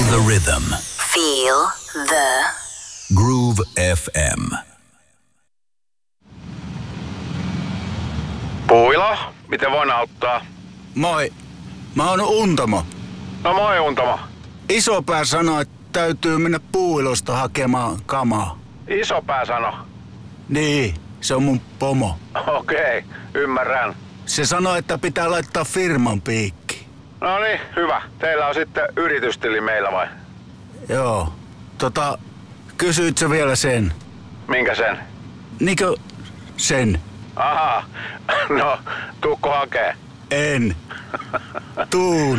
the rhythm. Feel the Groove FM. Puilo, miten voin auttaa? Moi, mä oon Untamo. No moi Untamo. Isopää sanoi, että täytyy mennä Puuilosta hakemaan kamaa. Isopää sano. Niin, se on mun pomo. Okei, ymmärrän. Se sanoi, että pitää laittaa firman piikki. No niin, hyvä. Teillä on sitten yritystili meillä vai? Joo. Kysyit sä vielä sen? Minkä sen? Niinkö sen? Aha, no, tuukko hakee? En. Tuun.